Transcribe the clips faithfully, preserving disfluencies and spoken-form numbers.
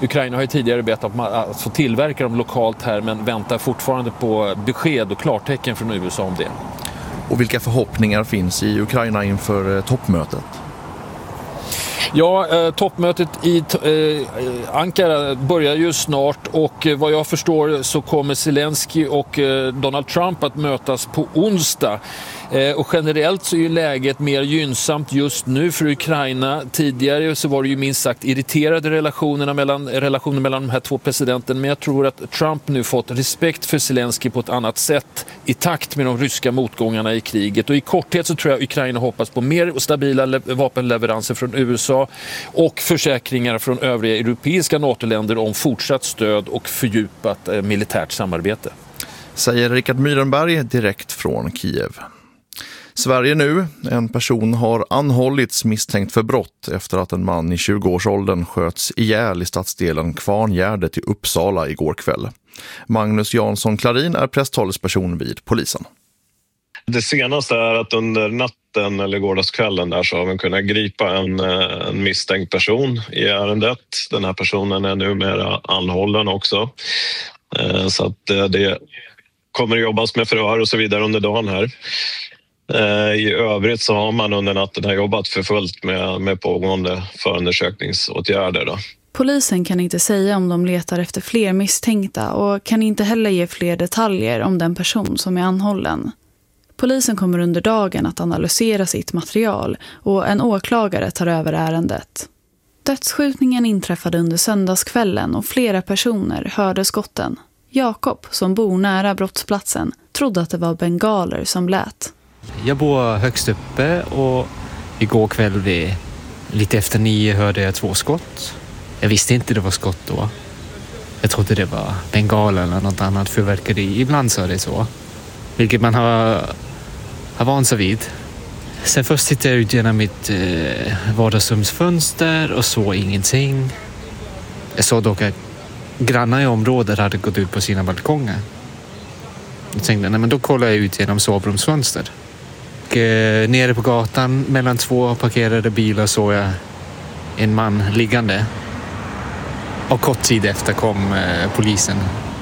Ukraina har ju tidigare bett att man alltså tillverka dem lokalt här, men väntar fortfarande på besked och klartecken från U S A om det. Och vilka förhoppningar finns i Ukraina inför toppmötet? Ja, eh, toppmötet i eh, Ankara börjar ju snart och eh, vad jag förstår så kommer Zelensky och eh, Donald Trump att mötas på onsdag. Eh, och generellt så är ju läget mer gynnsamt just nu för Ukraina. Tidigare så var det ju minst sagt irriterade relationerna mellan, relationer mellan de här två presidenterna, men jag tror att Trump nu fått respekt för Zelensky på ett annat sätt i takt med de ryska motgångarna i kriget. Och i korthet så tror jag Ukraina hoppas på mer och stabila le- vapenleveranser från U S A och försäkringar från övriga europeiska NATO-länder om fortsatt stöd och fördjupat eh, militärt samarbete. Säger Richard Myrenberg direkt från Kiev. Sverige nu. En person har anhållits misstänkt för brott efter att en man i tjugoårsåldern sköts ihjäl i stadsdelen Kvarngärdet i Uppsala igår kväll. Magnus Jansson Klarin är presstalesperson vid polisen. Det senaste är att under natten eller gårdagskvällen där så har vi kunnat gripa en, en misstänkt person i ärendet. Den här personen är numera anhållen också. Så att det kommer att jobbas med förhör och så vidare under dagen här. I övrigt så har man under natten här jobbat för fullt med, med pågående förundersökningsåtgärder då. Polisen kan inte säga om de letar efter fler misstänkta och kan inte heller ge fler detaljer om den person som är anhållen. Polisen kommer under dagen att analysera sitt material och en åklagare tar över ärendet. Dödsskjutningen inträffade under söndagskvällen och flera personer hörde skotten. Jakob, som bor nära brottsplatsen, trodde att det var bengaler som lät. Jag bor högst uppe och igår kväll vid lite efter nio hörde jag två skott. Jag visste inte det var skott då. Jag trodde det var bengaler eller något annat fyrverkeri. Ibland så är det så. Vilket man har, har vant sig vid. Sen först tittade jag ut genom mitt eh, vardagsrumsfönster och såg ingenting. Jag såg dock att grannar i området hade gått ut på sina balkonger. Jag tänkte, nej men då kollar jag ut genom sovrumsfönster. Och, eh, nere på gatan mellan två parkerade bilar såg jag en man liggande. Och kort tid efter kom eh, polisen.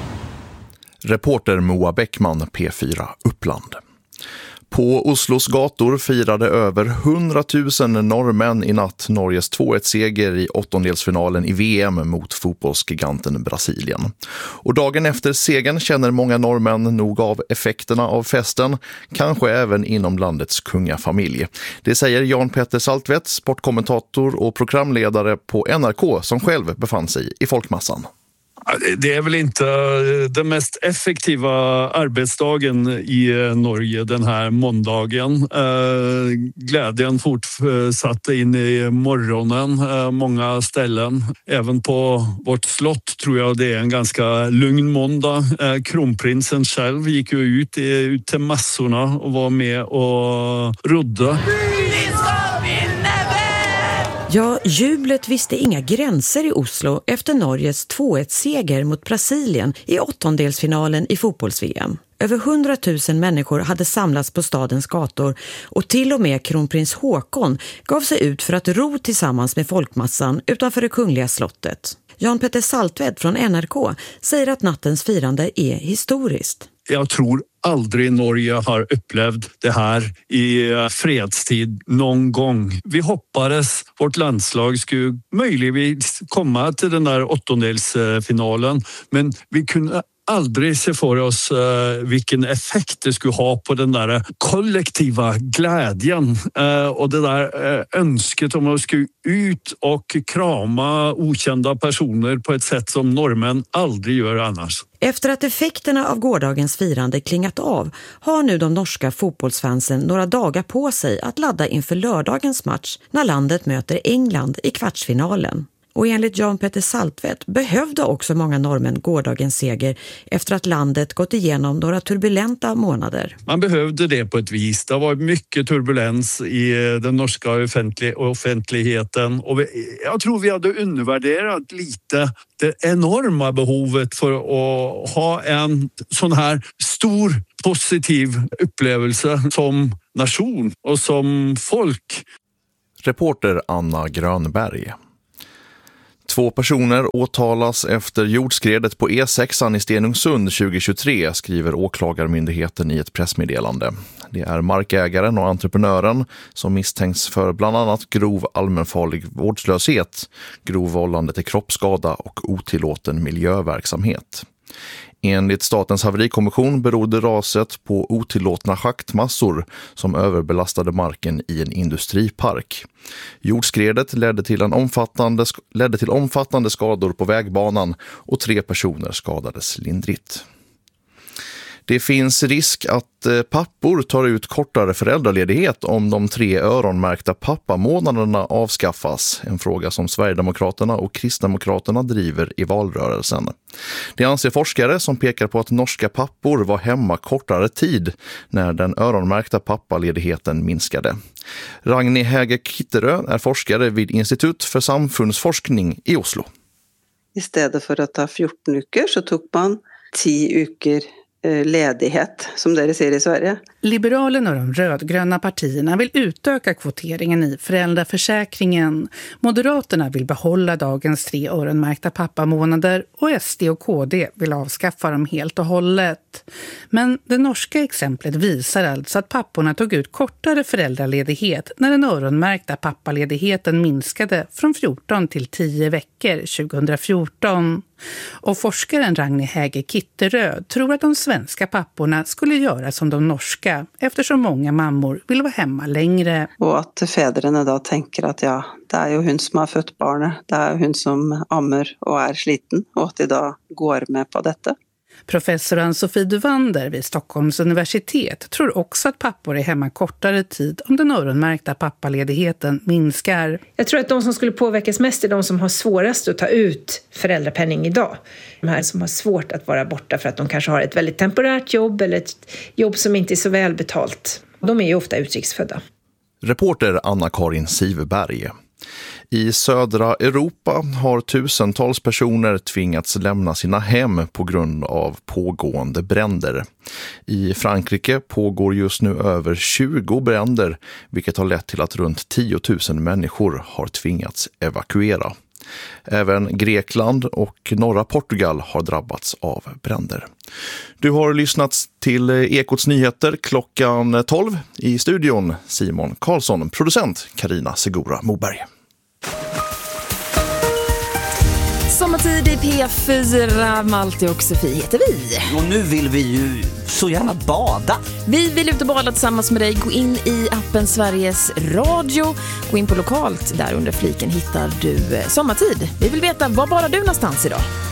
Reporter Moa Bäckman, P fyra Uppland. På Oslos gator firade över hundratusen norrmän i natt Norges två ett-seger i åttondelsfinalen i V M mot fotbollsgiganten Brasilien. Och dagen efter segern känner många norrmän nog av effekterna av festen, kanske även inom landets kungafamilj. Det säger Jan Petter Saltvedt, sportkommentator och programledare på N R K som själv befann sig i folkmassan. Det är väl inte den mest effektiva arbetsdagen i Norge den här måndagen. Glädjen fortsatte in i morgonen, många ställen. Även på vårt slott tror jag det är en ganska lugn måndag. Kronprinsen själv gick ju ut, ut till massorna och var med och rodde. Ja, jublet visste inga gränser i Oslo efter Norges två ett-seger mot Brasilien i åttondelsfinalen i fotbolls-V M. Över hundratusen människor hade samlats på stadens gator och till och med kronprins Håkon gav sig ut för att ro tillsammans med folkmassan utanför det kungliga slottet. Jan Petter Saltvedt från N R K säger att nattens firande är historiskt. Jag tror aldrig Norge har upplevt det här i fredstid någon gång. Vi hoppades vårt landslag skulle möjligtvis komma till den där åttondelsfinalen, men vi kunde aldrig se för oss uh, vilken effekt det skulle ha på den där kollektiva glädjen uh, och det där uh, önsket om att skulle ut och krama okända personer på ett sätt som norrmän aldrig gör annars. Efter att effekterna av gårdagens firande klingat av har nu de norska fotbollsfansen några dagar på sig att ladda inför lördagens match när landet möter England i kvartsfinalen. Och enligt Jan Petter Saltvedt behövde också många norrmän gårdagens seger efter att landet gått igenom några turbulenta månader. Man behövde det på ett vis. Det var mycket turbulens i den norska offentlig- offentligheten. Och vi, jag tror vi hade undervärderat lite det enorma behovet för att ha en sån här stor positiv upplevelse som nation och som folk. Reporter Anna Grönberg. Två personer åtalas efter jordskredet på E sex i Stenungsund tjugohundratjugotre, skriver åklagarmyndigheten i ett pressmeddelande. Det är markägaren och entreprenören som misstänks för bland annat grov allmänfarlig vårdslöshet, grov vållande till kroppsskada och otillåten miljöverksamhet. Enligt Statens haverikommission berodde raset på otillåtna schaktmassor som överbelastade marken i en industripark. Jordskredet ledde till, en omfattande, ledde till omfattande skador på vägbanan och tre personer skadades lindrigt. Det finns risk att pappor tar ut kortare föräldraledighet om de tre öronmärkta pappamånaderna avskaffas, en fråga som Sverigedemokraterna och Kristdemokraterna driver i valrörelsen. Det anser forskare som pekar på att norska pappor var hemma kortare tid när den öronmärkta pappaledigheten minskade. Ragnhild Häger Kitterö är forskare vid Institut för samfundsforskning i Oslo. Istället för att ta fjorton veckor så tog man tio veckor ledighet, som det ser i Sverige. Liberalerna och de rödgröna partierna vill utöka kvoteringen i föräldraförsäkringen. Moderaterna vill behålla dagens tre öronmärkta pappamånader och S D och K D vill avskaffa dem helt och hållet. Men det norska exemplet visar alltså att papporna tog ut kortare föräldraledighet när den öronmärkta pappaledigheten minskade från fjorton till tio veckor tjugohundrafjorton. Och forskaren Ragnhild Häger Kitterö tror att de svenska papporna skulle göra som de norska eftersom många mammor vill vara hemma längre. Och att fäderna då tänker att ja, det är ju hon som har fött barnet, det är hon som ammer och är sliten och att de då går med på detta. Professor Ann-Sofie Duvander vid Stockholms universitet tror också att pappor är hemma kortare tid om den öronmärkta pappaledigheten minskar. Jag tror att de som skulle påverkas mest är de som har svårast att ta ut föräldrapenning idag. De här som har svårt att vara borta för att de kanske har ett väldigt temporärt jobb eller ett jobb som inte är så välbetalt. De är ju ofta utrikesfödda. Reporter Anna-Karin Siverberg. I södra Europa har tusentals personer tvingats lämna sina hem på grund av pågående bränder. I Frankrike pågår just nu över tjugo bränder, vilket har lett till att runt tio tusen människor har tvingats evakuera. Även Grekland och norra Portugal har drabbats av bränder. Du har lyssnat till Ekots nyheter klockan tolv. I studion Simon Karlsson, producent Carina Segura Moberg. Sommartid i P fyra, Malte och Sofie heter vi. Och nu vill vi ju så gärna bada. Vi vill ut och bada tillsammans med dig. Gå in i appen Sveriges Radio. Gå in på lokalt, där under fliken hittar du Sommartid. Vi vill veta, var badar du någonstans idag?